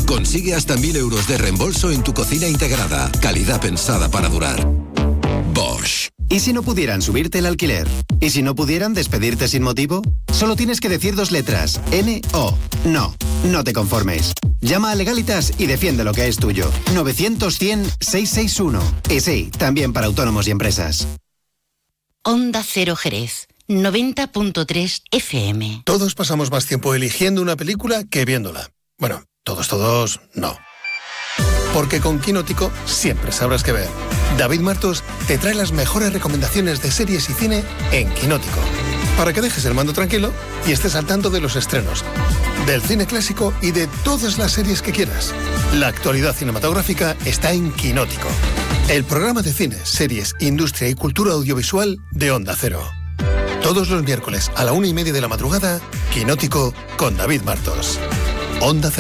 Consigue hasta 1.000 euros de reembolso en tu cocina integrada. Calidad pensada para durar. Bosch. ¿Y si no pudieran subirte el alquiler? ¿Y si no pudieran despedirte sin motivo? Solo tienes que decir 2 letras. N-O. No, no te conformes. Llama a Legalitas y defiende lo que es tuyo. 900-100-661. Y sí, también para autónomos y empresas. Onda Cero Jerez, 90.3 FM. Todos pasamos más tiempo eligiendo una película que viéndola. Bueno, todos, no. Porque con Quinótico siempre sabrás qué ver. David Martos te trae las mejores recomendaciones de series y cine en Quinótico. Para que dejes el mando tranquilo y estés al tanto de los estrenos, del cine clásico y de todas las series que quieras. La actualidad cinematográfica está en Quinótico. El programa de cine, series, industria y cultura audiovisual de Onda Cero. Todos los miércoles a la 1:30 de la madrugada, Quinótico con David Martos. Onda Cero.